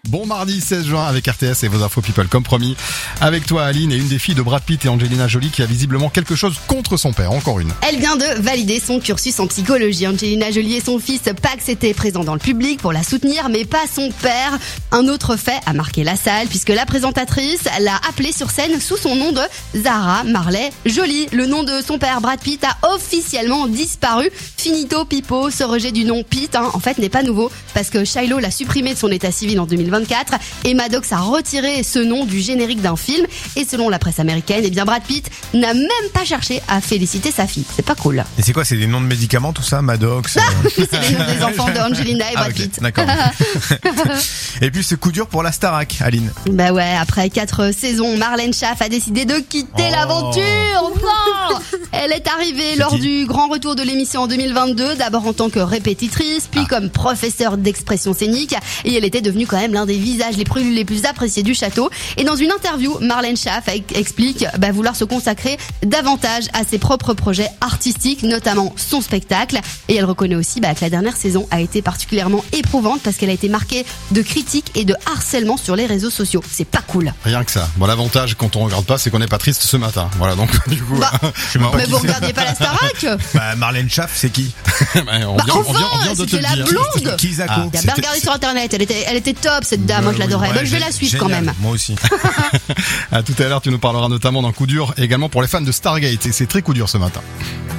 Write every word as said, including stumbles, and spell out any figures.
Bon mardi seize juin avec R T S et vos infos people comme promis. Avec toi Aline et une des filles de Brad Pitt et Angelina Jolie qui a visiblement quelque chose contre son père, encore une. Elle vient de valider son cursus en psychologie. Angelina Jolie et son fils Pax étaient présents dans le public pour la soutenir, mais pas son père. Un autre fait a marqué la salle puisque la présentatrice l'a appelée sur scène sous son nom de Zara Marley Jolie. Le nom de son père Brad Pitt a officiellement disparu. Finito Pipo, ce rejet du nom Pitt hein, en fait n'est pas nouveau parce que Shiloh l'a supprimé de son état civil en deux mille vingt-quatre et Maddox a retiré ce nom du générique d'un film et selon la presse américaine, eh bien Brad Pitt n'a même pas cherché à féliciter sa fille. C'est pas cool. Et c'est quoi, c'est des noms de médicaments tout ça, Maddox? Ah, c'est les noms des enfants d'Angelina et Brad ah, okay. Pitt. D'accord. Et puis ce coup dur pour la Starac, Aline. Bah ouais, après quatre saisons, Marlène Schaff a décidé de quitter oh. l'aventure. Non, elle est arrivée c'est lors qui du grand retour de l'émission en deux mille vingt-deux, d'abord en tant que répétitrice, puis ah. comme professeure d'expression scénique, et elle était devenue quand même l'un des visages les plus, les plus appréciés du château. Et dans une interview, Marlène Schaff explique bah, vouloir se consacrer davantage à ses propres projets artistiques, notamment son spectacle. Et elle reconnaît aussi bah, que la dernière saison a été particulièrement éprouvante parce qu'elle a été marquée de critiques et de harcèlement sur les réseaux sociaux. C'est pas cool. Rien que ça. Bon, l'avantage quand on regarde pas, c'est qu'on n'est pas triste ce matin. Voilà, donc du coup. Bah, je sais même pas mais vous regardiez pas la Starac? Bah, Marlène Schaff, c'est qui? bah, on bah, vient, enfin, on vient, on vient de c'était te la dire. blonde. Qui Zako ah, Il a bien regardé sur internet. Elle était, elle était top cette dame. Moi, je l'adorais. Ouais, Donc, je vais la suivre génial. quand même. Moi aussi. À tout à l'heure, tu nous parleras notamment d'un coup dur également pour les fans de Stargate. Et c'est très coup dur ce matin.